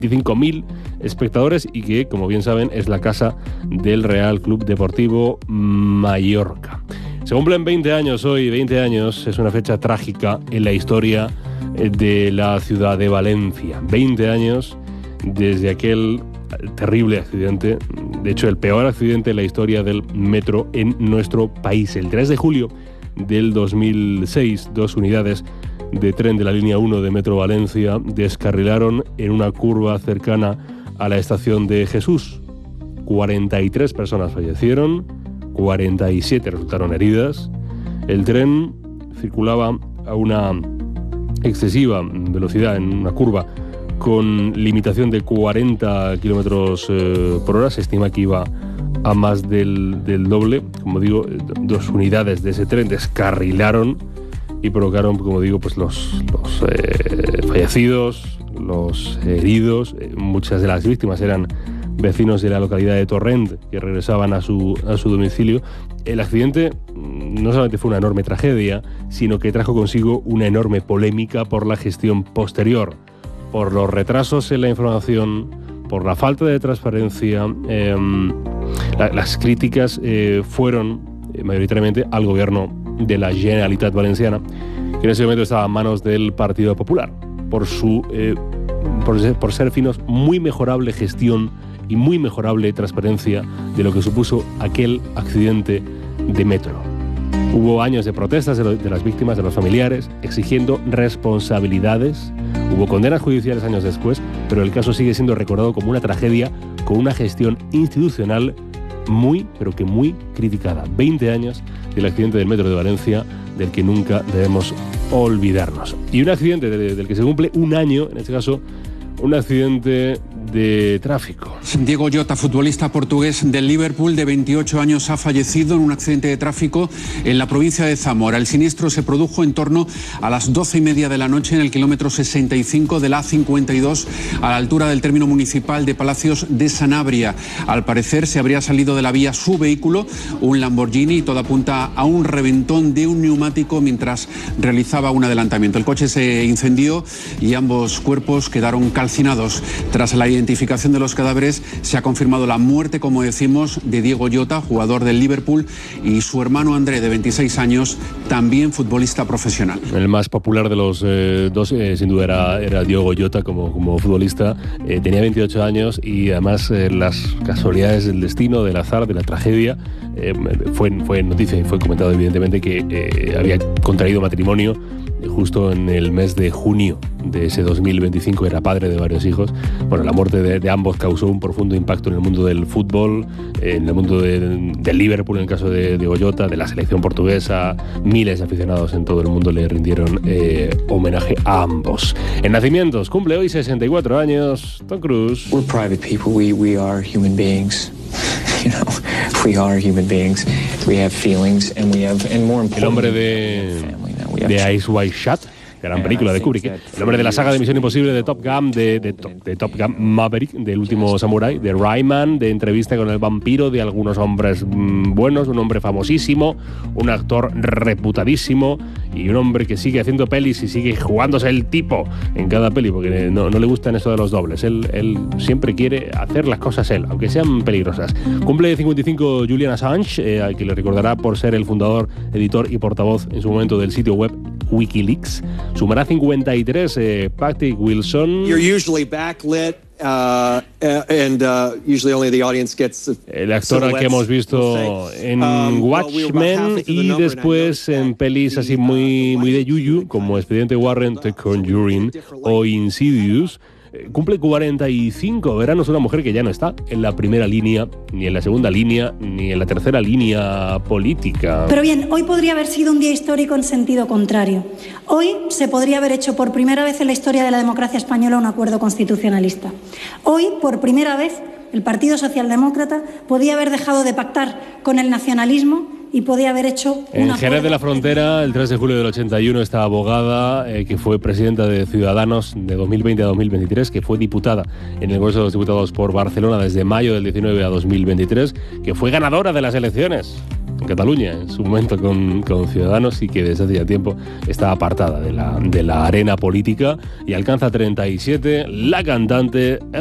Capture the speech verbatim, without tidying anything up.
veinticinco mil espectadores y que, como bien saben, es la casa del Real Club Deportivo Mallorca. Se cumplen veinte años hoy, veinte años, es una fecha trágica en la historia de la ciudad de Valencia. veinte años desde aquel terrible accidente, de hecho el peor accidente en la historia del metro en nuestro país. El tres de julio del dos mil seis, dos unidades de tren de la línea uno de Metro Valencia descarrilaron en una curva cercana a la estación de Jesús. cuarenta y tres personas fallecieron, cuarenta y siete resultaron heridas. El tren circulaba a una excesiva velocidad en una curva con limitación de cuarenta kilómetros eh, por hora. Se estima que iba a más del, del doble. Como digo, dos unidades de ese tren descarrilaron y provocaron, como digo, pues los, los eh, fallecidos, los heridos. Eh, muchas de las víctimas eran vecinos de la localidad de Torrent que regresaban a su, a su domicilio. El accidente no solamente fue una enorme tragedia, sino que trajo consigo una enorme polémica por la gestión posterior, por los retrasos en la información, por la falta de transparencia. Eh, la, las críticas eh, fueron eh, mayoritariamente al gobierno de la Generalitat Valenciana, que en ese momento estaba en manos del Partido Popular, por su eh, por ser, por ser finos, muy mejorable gestión y muy mejorable transparencia de lo que supuso aquel accidente de metro. Hubo años de protestas de, lo, de las víctimas, de los familiares, exigiendo responsabilidades. Hubo condenas judiciales años después, pero el caso sigue siendo recordado como una tragedia con una gestión institucional muy, pero que muy criticada. veinte años del accidente del metro de Valencia, del que nunca debemos olvidarnos. Y un accidente de, del que se cumple un año, en este caso, un accidente de tráfico. Diego Jota, futbolista portugués del Liverpool de veintiocho años, ha fallecido en un accidente de tráfico en la provincia de Zamora. El siniestro se produjo en torno a las doce y media de la noche en el kilómetro sesenta y cinco de la A cincuenta y dos, a la altura del término municipal de Palacios de Sanabria. Al parecer se habría salido de la vía su vehículo, un Lamborghini, y todo apunta a un reventón de un neumático mientras realizaba un adelantamiento. El coche se incendió y ambos cuerpos quedaron calcinados. Tras la identificación de los cadáveres se ha confirmado la muerte, como decimos, de Diego Jota, jugador del Liverpool, y su hermano André, de veintiséis años, también futbolista profesional. El más popular de los eh, dos, eh, sin duda, era, era Diego Jota como, como futbolista. Eh, tenía veintiocho años y además eh, las casualidades del destino, del azar, de la tragedia, eh, fue, fue noticia y fue comentado evidentemente que eh, había contraído matrimonio justo en el mes de junio de ese dos mil veinticinco, era padre de varios hijos. Bueno, la muerte de, de ambos causó un profundo impacto en el mundo del fútbol, en el mundo de, del Liverpool, en el caso de, de Jota, de la selección portuguesa. Miles de aficionados en todo el mundo le rindieron eh, homenaje a ambos. En nacimientos, cumple hoy sesenta y cuatro años Tom Cruise. We're private people, we, we are human beings. You know, we are human beings. We have feelings and we have, and more important, el hombre de, de Ice White Shut, gran película de Kubrick. El hombre de la saga de Misión Imposible, de Top Gun, de, de, de Top Gun Maverick, del último Samurai, de Rayman, de Entrevista con el vampiro, de algunos hombres mmm, buenos, un hombre famosísimo, un actor reputadísimo y un hombre que sigue haciendo pelis y sigue jugándose el tipo en cada peli, porque no, no le gustan esto de los dobles. Él, él siempre quiere hacer las cosas él, aunque sean peligrosas. Cumple cincuenta y cinco Julian Assange, eh, al que le recordará por ser el fundador, editor y portavoz en su momento del sitio web Wikileaks. Sumará cincuenta y tres eh, Patrick Wilson. You're usually backlit. Uh, and, uh, usually only the audience gets the el actor al que hemos visto en um, Watchmen well, y después en pelis así muy, muy de yuyu, como Expediente Warren, The Conjuring o Insidious. Cumple cuarenta y cinco. Verano es una mujer que ya no está en la primera línea, ni en la segunda línea, ni en la tercera línea política. Pero bien, hoy podría haber sido un día histórico en sentido contrario. Hoy se podría haber hecho por primera vez en la historia de la democracia española un acuerdo constitucionalista. Hoy, por primera vez, el Partido Socialdemócrata podía haber dejado de pactar con el nacionalismo y podía haber hecho un En Jerez de la Frontera, el tres de julio del ochenta y uno, esta abogada eh, que fue presidenta de Ciudadanos de dos mil veinte a dos mil veintitrés, que fue diputada en el Congreso de los Diputados por Barcelona desde mayo del diecinueve a dos mil veintitrés, que fue ganadora de las elecciones, Cataluña en su momento con, con Ciudadanos y que desde hace ya tiempo está apartada de la, de la arena política y alcanza treinta y siete la cantante